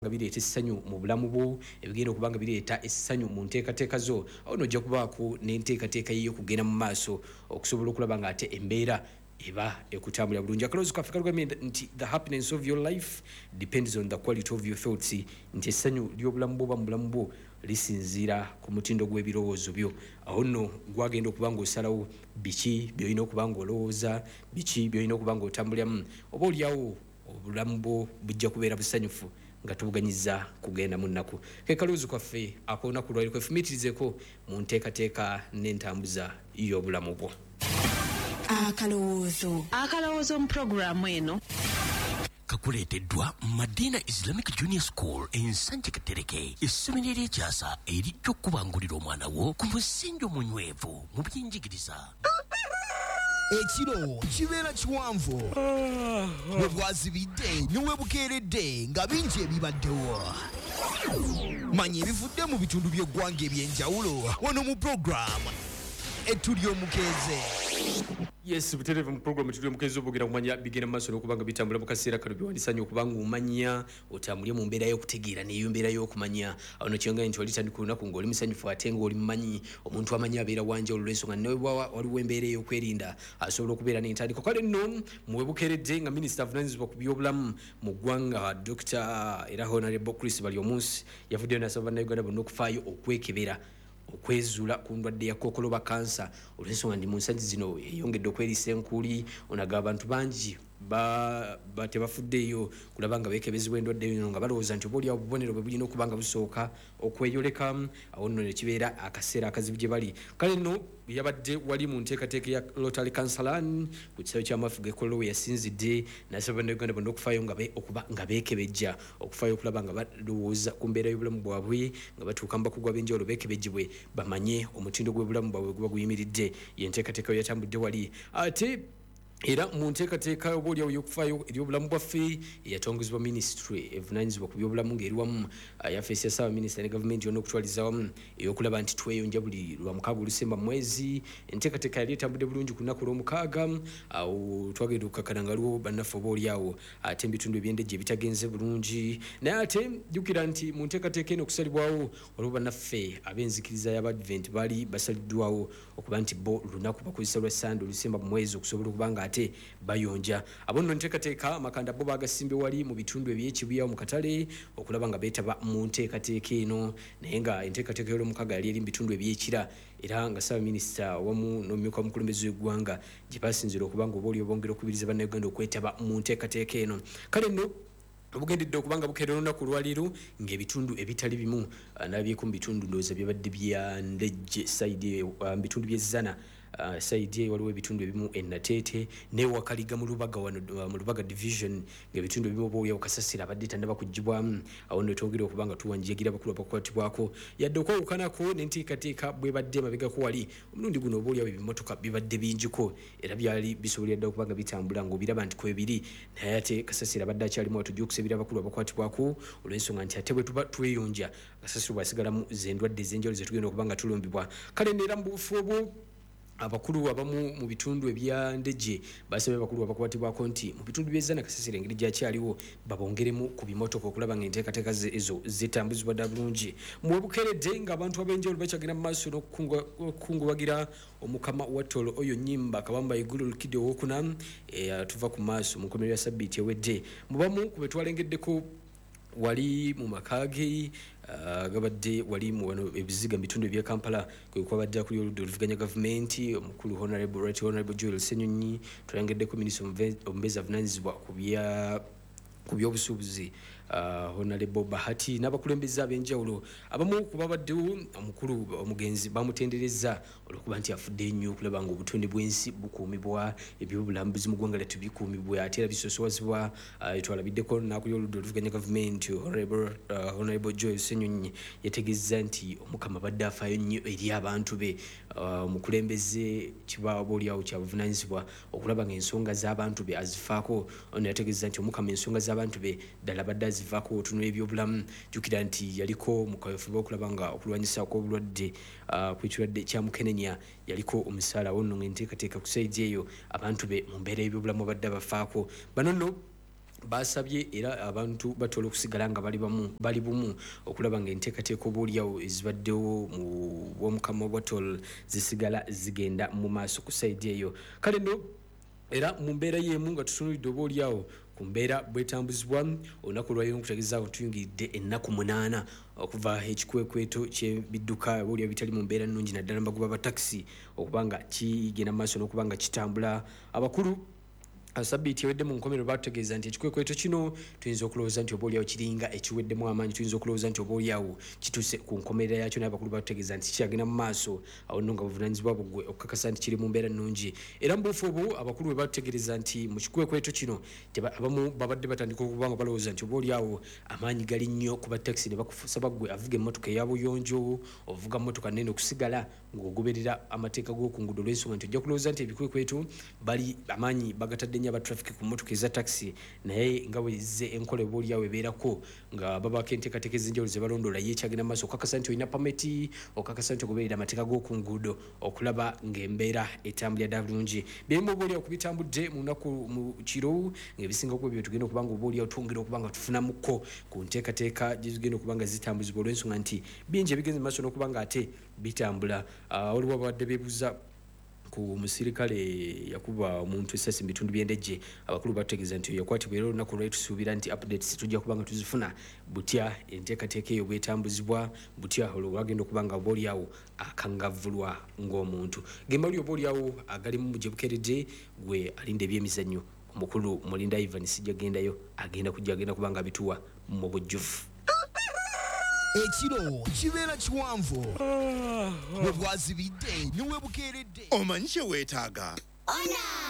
bireeta essanyu mu bulamu bwo ebigenda okubanga bireeta essanyu mu nteekateeka zo awo nojja kubaako n'enteekateeka yiyo kugenda mu maaso okusobola okulaba nga ate embeera eba ekutambulira bulungi. Akalowoozo kaffe kalugambye nti the happiness of your life depends on the quality of your thoughts, nti essanyu ly'obulamu bwo oba mu bulamu bwo lisinziira ku mutindo gw'ebirowoozo byo. Awo nno gwagenda okuba nga osalawo biki by'olina okuba nga olowooza, biki by'olina okuba nga otambuliramu, oba oliawo obulamu bwo bujja kubeera busanyufu nga tubuganyiza kugenda mu nnaku. Ke kalowoozo kaffe ak'olunaku lwaliro kwefumiitirizeko mu nteekateeka n'entambuza y'obulamu bwo. Akalowoozo mu pulogulaamu eno kakuleeteddwa Madina Islamic Junior School Ensanje Katereke, essomero ery'ekyasa erijja okubangulira omwana wo ku musingi omunywevu mu by'enjigiriza. Ekiro kibeera kiwanvu bwe bwazibidde ne weebukeeredde nga bingi ebibaddewo. Manya ebivudde mu bitundu by'eggwanga eby'enjawulo wano mu pulogulaamu Etuli Omukeeze. Yes, buterevu mu program Etuli Omukeeze obwogera kumanya bigenda mu maaso n'okubanga bitambula mu kaseera kano byewandisanya okubanga omanya otambulye mu mbeera y'okutegeera neyo mbeera y'okumanya. Awo no kyonga nti walitandika olunaku ng'oli musanyufu ate ng'oli mumanyi omuntu amanyi abeera wanjawulo olw'ensonga nawe bwa waliwo embeera ey'okwerinda asobola okubeera n'entandikwa. Kale nno muwebukeeredde nga minisita avunaanyizibwa ku by'obulamu mu ggwanga Dr. era Honorable Chris Balyomunsi yavuddeyo n'asaba bannayuganda bonna okufaayo okwekebera okwezuula ku ndwadde ya kookoloba kansa olw'ensonga ndi mu nsangi zino eyongedde okweriisa enkuuli onaga abantu bangi tebafuddeeyo kulaba nga beekebezebwa endwadde eno nga balowooza nti obaoliawo obubonero bwe bulina okuba nga busooka okweyoleka. Awo nno ne kibeera akaseera akazibu gye bali. Kale nno yabadde wali mu nteekateeka ya Rotary Kansalan ku kisaawe ky'amafuga ekololo we yasinzidde n'asaba bannayuganda bonna okufaayo okuba nga beekebejja okufaayo okulaba nga balowooza ku mbeera y'obulamu bwabwe nga batuuka mu bakugu ab'enjawulo beekebejjebwe bamanye omutindo gw'obulamu bwabwe guba guyimiridde. Ye nteekateeka yo yatambudde wali ate era mu nteekateeka obaoliawo y'okufaayo ery'obulamu bwaffe eyatongozebwa ministry evunaanyizibwa ku by'obulamu ng'eri wamu yafeesi ya Ssaabaminisita ne gavumenti yonna okutwaliza wamu ey'okulaba nti tweyonja buli lwa mukaaga olusemba mu mwezi. Enteekateeka yali etambudde bulungi ku lunaku olw'omukaaga. Awo twagenda okukakkana nga aliwo bannaffe obaoliawo ate mu bitundu eby'endejje ebitagenze bulungi, naye ate jjukira nti mu nteekateeka eno okusalibwawo waliwo bannaffe ab'enzikiriza y'Abadvent baali basaliddwawo okuba nti bo lunaku bakozesa lwa Sande olusemba mu mwezi okusobola okuba nga ate bayonja. Abo nno nteekateeka amakanda bo bagasimbe wali mu bitundu eby'ekibuya mu katale okulaba nga beetaba mu nteekateeka eno, naye nga enteekateeka y'olwomukaaga yali eri mu bitundu eby'ekira era nga Ssaabaminisita wamu n'omumyuka w'omukulembeze w'eggwanga gye basinzira okuba nga obaoliawo bongera okubiriza bannayuganda okwetaba mu nteekateeka eno. Kale nno obugendedde okubanga bukeera olunaku lwaliro ng'ebitundu ebitali bimu nabyeko mu bitundu ndowooza byabadde bya ndejje saidi mu bitundu by'ezzana saidi waliwo ebitundu ebimu enateete newakaliga mu Lubaga wano mu Lubaga division ng'ebitundu ebimu obaoliawo kasasira abadde tannaba kugibwamu. Awo nno twongera okuba nga tuwanjagira abakulu abakwatibwako yadde okwawukanako n'enteekateeka bwe badde emabegako wali omulundi guno obaoliawo ebimotoka bibadde bingiko era byali bisobolera ddala okuba nga bitambula ng'obiraba nti kwebiri, naye ate kasasira abadde akyalimu atujja okusabira abakulu abakwatibwako olw'ensonga nti ate bwe tuba tweyonja kasasiro bwasigalamu z'endwadde ez'enjawulo ze tugenda okuba nga tulumbibwa. Kale neera mu bufu obwo abakulu abamu mu bitundu ebya ndejje basabye abakulu abakwatibwako nti mu bitundu by'ezzana kasasira engeri gyakyaliwo babongeremu ku bimotoka okulaba nga enteekateeka ezo zitambuzibwa ddala bulungi. Muwebukeeredde ng'abantu ab'enjawulo bakyagenda mu maaso n'okukungubagira omukama wa Toolo oyo Nnyimba Kabamba Igulu Lukidde owookuna tuva ku maaso mu nkomerero ya sabbiiti ewedde. Mu bamu ku be twalengeddeko wali mu makaage gabadde wali mu wano ebiziga mu bitundu ebya Kampala kwe kwabadde akuli oludda oluvuganya gavumenti omukulu Honorable Joel Ssenyonyi, twalengeddeko minisita omubeezi avunaanyizibwa ku by'obusuubuzi Honorable Bahati n'abakulembeze ab'enjawulo. Abamu ku babaddewo omukulu omugenzi bamutendereza olw'okuba nti afudde ennyo okulaba nga obutonde bw'ensi bukuumibwa, ebyobulambuzi mu ggwanga lyattu bikuumibwa ate era bisoosowazibwa. Twalabiddeko n'akuli oludda oluvuganya gavumenti Honorable Joel Ssenyonyi yategeeza nti omukama badde afaayo nnyo eri abantu be. Omukulembeze kiba obaoliawo kyabuvunaanyizibwa okulaba nga ensonga z'abantu be azifaako. Ono yategeeza nti omukama ensonga z'abantu be ddala badde azivaako otunula ebyobulamu. Jjukira nti yaliko mu kaweefube okulaba nga okulwanyisa kw'obulwadde kw'ekirwadde kya mukenenya yaliko omusaala wo nno ng'enteekateeka ku saidi eyo abantu be mu mbeera y'ebyobulamu badde abafaako. Bano nno basabye era abantu batola okusigala nga bali bumu okulaba ng'enteekateeka obaoliawo ezibaddewo mu bwomukama obwatol zisigala zigenda mu maaso ku saidi eyo kale no era mu mbeera y'emu nga tutunulidde obaoliawo ku mbeera bwetambuzibwa olunaku olwaliro okutegezaako tuyingiridde ennaku 8 okuva ekikwekweto kyebidduka obaoliawo bitali mu mbeera nnungi naddala mbagoba batakisi okubanga kigenda mu maaso n'okuba nga kitambula abakulu sabiiti ewedde mu nkomero batutegeeza nti ekikwekweto kino tuyinza okulowooza nti obaoliawo kiringa ekiweddemu amaanyi tuyinza okulowooza nti obaoliawo kituuse ku nkomerera yakyo naye abakulu batutegeeza nti kyagenda mu maaso awo nno nga buvunanyizibwa bugwe okukakasa nti kiri mu mbeera nnungi era mu buufu obwo abakulu bwe batutegeeza nti mu kikwekweto kino abamu babadde batandika okuba nga balowooza nti obaoliawo amaanyi gali nnyo ku batakisi ne bakusaba ggwe avuga emmotoka eyabuyonjo ovuga mmotoka nnene okusigala ng'ogoberera amateeka g'oku nguudo olw'ensonga nti ojja kulowooza nti ebikwekweto bali amaanyi bagatadde nnyo aba traffic ku mmotoka eza taxi naye nga bwezze enkola obaoliawo ebeerako nga babaako enteekateeka ez'enjawulo ze balondoola ye ekyagenda maaso okakasa nti olina pameti okakasa nti ogoberera amateeka g'oku nguudo okulaba ng'embeera etambulira ddala bulungi birimu obaoliawo kubitambudde mu lunaku mu kiro ng'ebisinga okuba bye tugenda okuba nga obaoliawo twongera okuba nga tufunamuko ku nteekateeka gye zigenda okuba nga zitambuzibwa olw'ensonga nti bingi ebigenze mu maaso n'okuba nga ate bitambula waliwo abadde beebuuza ku musirikale yakuba omuntu essasi mu bitundu by'endejje abakulu bategeeza nti yakwatibwa era olunaku lwali tusuubira nti updates tujja kuba nga tuzifuna butya enteekateeka eyo bwetambuzibwa butya olwagenda okuba nga obaoliawo akangavvulwa ng'omuntu gemali obaoliawo agalimu gye bukeredde gwe alinda ebyemizannyo omukulu mulinda ivan sijja gendayo agenda kuba nga bituwa mu bujjuvu ekiro kibeera kiwanvu bwe bwazibidde ne weebukeeredde omanyi kye weetaaga Ona!